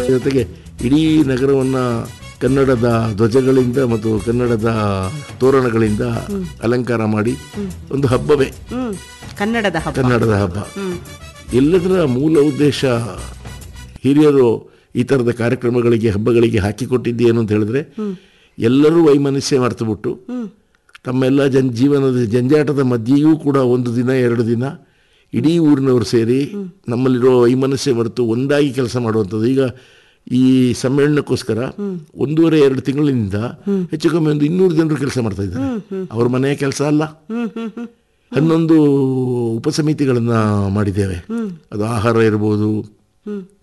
ಜೊತೆಗೆ ಇಡೀ ನಗರವನ್ನು ಕನ್ನಡದ ಧ್ವಜಗಳಿಂದ ಮತ್ತು ಕನ್ನಡದ ತೋರಣಗಳಿಂದ ಅಲಂಕಾರ ಮಾಡಿ ಒಂದು ಹಬ್ಬವೇ ಕನ್ನಡದ ಹಬ್ಬ. ಎಲ್ಲದರ ಮೂಲ ಉದ್ದೇಶ ಹಿರಿಯರು ಈ ಥರದ ಕಾರ್ಯಕ್ರಮಗಳಿಗೆ ಹಬ್ಬಗಳಿಗೆ ಹಾಕಿಕೊಟ್ಟಿದ್ದೇನು ಅಂತ ಹೇಳಿದ್ರೆ, ಎಲ್ಲರೂ ವೈಮನಸ್ಸೆ ಮರೆತುಬಿಟ್ಟು ತಮ್ಮೆಲ್ಲ ಜೀವನದ ಜಂಜಾಟದ ಮಧ್ಯೆಯೂ ಕೂಡ ಒಂದು ದಿನ 2 ದಿನ ಇಡೀ ಊರಿನವರು ಸೇರಿ ನಮ್ಮಲ್ಲಿರೋ ವೈಮನಸ್ಸೆ ಮರೆತು ಒಂದಾಗಿ ಕೆಲಸ ಮಾಡುವಂಥದ್ದು. ಈಗ ಈ ಸಮ್ಮೇಳನಕ್ಕೋಸ್ಕರ 1.5-2 ತಿಂಗಳಿಂದ ಹೆಚ್ಚು ಕಮ್ಮಿ ಒಂದು 200 ಜನರು ಕೆಲಸ ಮಾಡ್ತಾ ಇದ್ದಾರೆ. ಅವ್ರ ಮನೆಯ ಕೆಲಸ ಅಲ್ಲ. 11 ಉಪಸಮಿತಿಗಳನ್ನು ಮಾಡಿದ್ದೇವೆ. ಅದು ಆಹಾರ ಇರ್ಬೋದು,